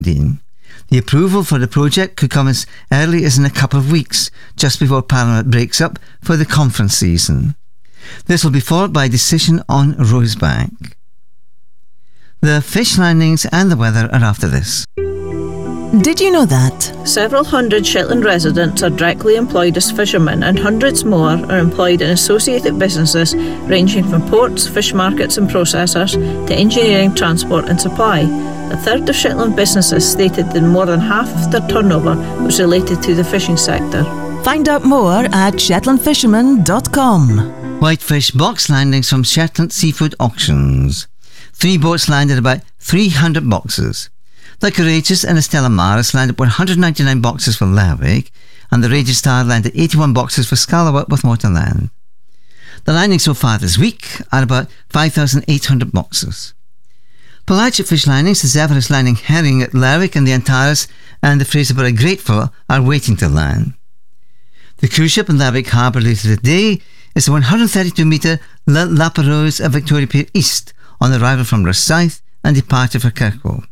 The approval for the project could come as early as in a couple of weeks, just before Parliament breaks up for the conference season. This will be followed by a decision on Rosebank. The fish landings and the weather are after this. Did you know that? Several hundred Shetland residents are directly employed as fishermen, and hundreds more are employed in associated businesses ranging from ports, fish markets and processors to engineering, transport and supply. A third of Shetland businesses stated that more than half of their turnover was related to the fishing sector. Find out more at shetlandfisherman.com. Whitefish box landings from Shetland Seafood Auctions. 3 boats landed about 300 boxes. The Courageous and Estella Maris landed 199 boxes for Lerwick, and the Raging Star landed 81 boxes for Scalawag with Motorland. The landings so far this week are about 5,800 boxes. Pelagic fish landings, as ever, is landing herring at Lerwick, and the Antares and the Fraserburgh Grateful are waiting to land. The cruise ship in Lerwick Harbour later today is the 132-metre La Pérouse at Victoria Pier East on arrival from Rosyth and departure for Kirkwall.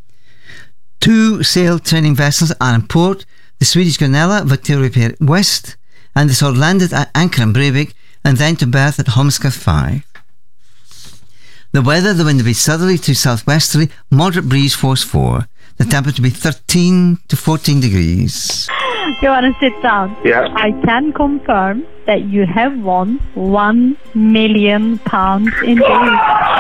2 sail training vessels are in port, the Swedish Gunilla, Victoria Pier West, and this all landed at anchor in Breivik and then to berth at Holmscott 5. The weather, the wind will be southerly to southwesterly, moderate breeze force 4. The temperature will be 13 to 14 degrees. You want to sit down? Yeah. I can confirm that you have won £1 million in days.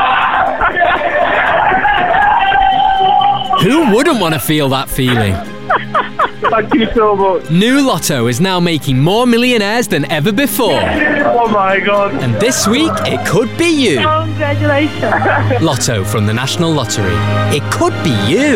Who wouldn't want to feel that feeling? Thank you so much. New Lotto is now making more millionaires than ever before. Oh my God. And this week, it could be you. Congratulations. Lotto from the National Lottery. It could be you.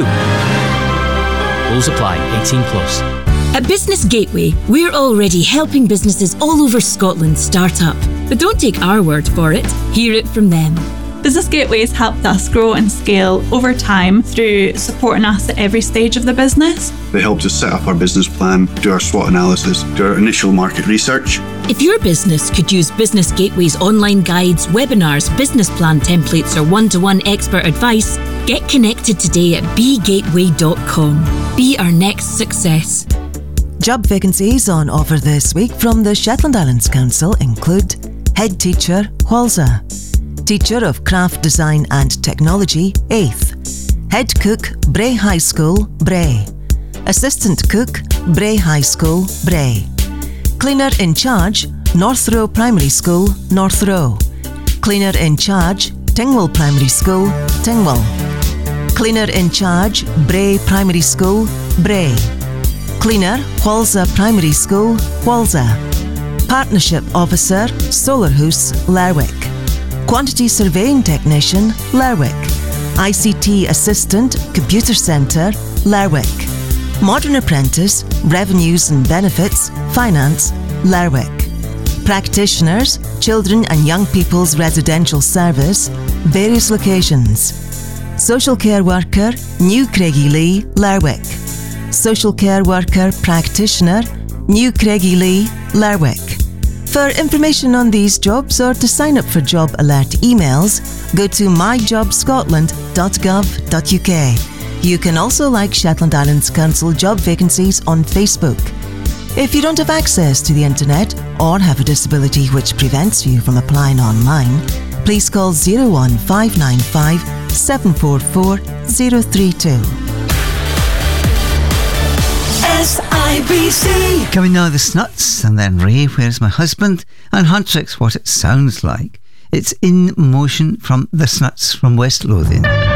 Rules apply. 18 plus. At Business Gateway, we're already helping businesses all over Scotland start up. But don't take our word for it. Hear it from them. Business Gateway has helped us grow and scale over time through supporting us at every stage of the business. They helped us set up our business plan, do our SWOT analysis, do our initial market research. If your business could use Business Gateway's online guides, webinars, business plan templates or one-to-one expert advice, get connected today at begateway.com. Be our next success. Job vacancies on offer this week from the Shetland Islands Council include Head Teacher, Whalza; Teacher of Craft Design and Technology, 8th; Head Cook, Bray High School, Bray; Assistant Cook, Bray High School, Bray; Cleaner in Charge, North Row Primary School, North Row; Cleaner in Charge, Tingwall Primary School, Tingwall; Cleaner in Charge, Bray Primary School, Bray; Cleaner, Whalza Primary School, Whalza; Partnership Officer, Solarhouse, Lerwick; Quantity Surveying Technician, Lerwick; ICT Assistant, Computer Centre, Lerwick; Modern Apprentice, Revenues and Benefits, Finance, Lerwick; Practitioners, Children and Young People's Residential Service, various locations; Social Care Worker, New Craigielee, Lerwick; Social Care Worker Practitioner, New Craigielee, Lerwick. For information on these jobs or to sign up for job alert emails, go to myjobscotland.gov.uk. You can also like Shetland Islands Council job vacancies on Facebook. If you don't have access to the internet or have a disability which prevents you from applying online, please call 01595 744 032. SIBC. Coming now, the Snuts, and then Ray, Where's My Husband, and Huntrix, What It Sounds Like. It's In Motion from the Snuts from West Lothian.